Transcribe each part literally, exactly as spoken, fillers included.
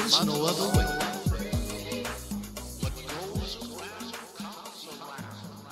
much no other way. But those who comes around.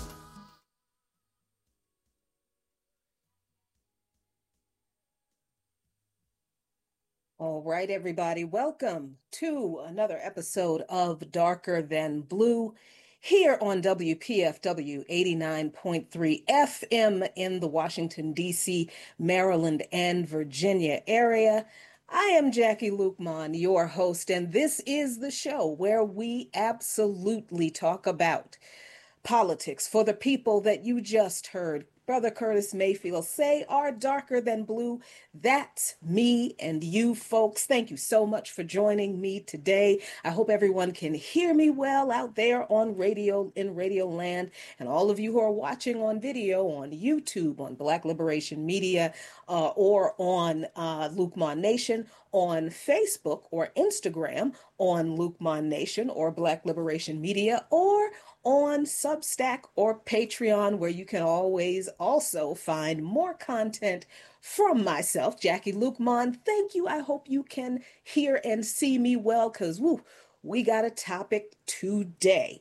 All right, everybody, welcome to another episode of Darker Than Blue here on W P F W eighty-nine point three F M in the Washington, D C, Maryland, and Virginia area. I am Jackie Lukman, your host, and this is the show where we absolutely talk about politics for the people that you just heard Brother Curtis Mayfield say are darker than blue. That's me and you folks. Thank you so much for joining me today. I hope everyone can hear me well out there on radio, in Radio Land, and all of you who are watching on video on YouTube, on Black Liberation Media, uh, or on uh, Lukman Nation, on Facebook or Instagram on Lukman Nation or Black Liberation Media, or on Substack or Patreon, where you can always also find more content from myself, Jackie Lukman. Thank you. I hope you can hear and see me well, because woo, we got a topic today.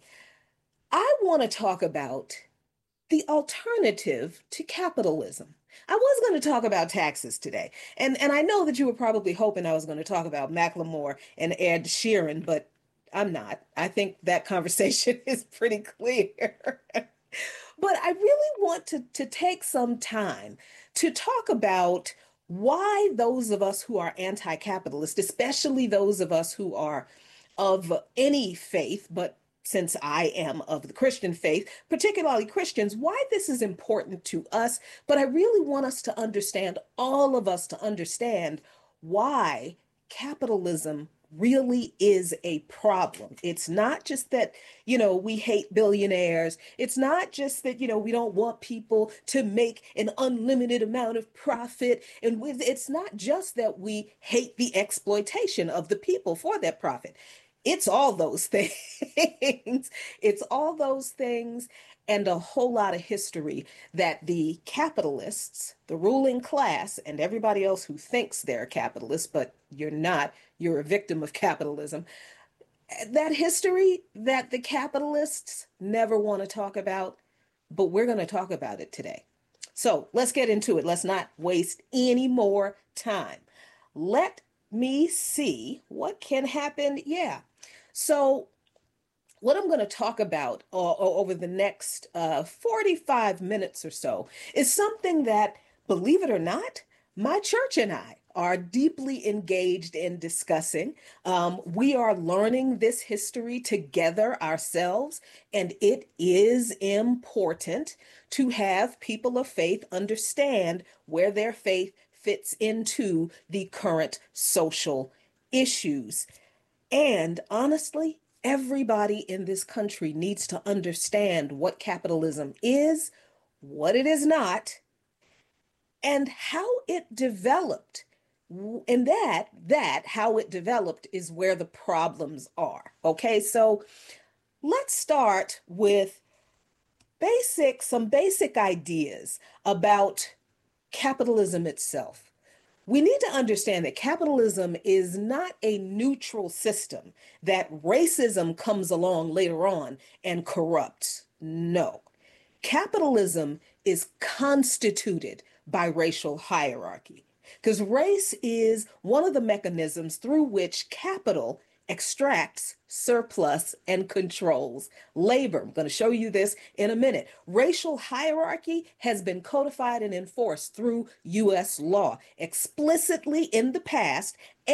I want to talk about the alternative to capitalism. I was going to talk about taxes today. And, and I know that you were probably hoping I was going to talk about Macklemore and Ed Sheeran, but I'm not. I think that conversation is pretty clear. But I really want to, to take some time to talk about why those of us who are anti-capitalist, especially those of us who are of any faith, but since I am of the Christian faith, particularly Christians, why this is important to us. But I really want us to understand, all of us to understand, why capitalism really is a problem. It's not just that, you know, we hate billionaires. It's not just that, you know, we don't want people to make an unlimited amount of profit. And with, it's not just that we hate the exploitation of the people for that profit. It's all those things. It's all those things and a whole lot of history that the capitalists, the ruling class, and everybody else who thinks they're capitalists, but you're not, you're a victim of capitalism. That history that the capitalists never want to talk about, but we're going to talk about it today. So let's get into it. Let's not waste any more time. Let me see what can happen. Yeah. So what I'm going to talk about uh, over the next uh, forty-five minutes or so is something that, believe it or not, my church and I are deeply engaged in discussing. Um, we are learning this history together ourselves, and it is important to have people of faith understand where their faith fits into the current social issues. And honestly, everybody in this country needs to understand what capitalism is, what it is not, and how it developed. And that, that, how it developed is where the problems are. Okay, so let's start with basic, some basic ideas about capitalism itself. We need to understand that capitalism is not a neutral system, that racism comes along later on and corrupts. No. Capitalism is constituted by racial hierarchy, because race is one of the mechanisms through which capital extracts surplus and controls labor. I'm going to show you this in a minute. Racial hierarchy has been codified and enforced through U S law explicitly in the past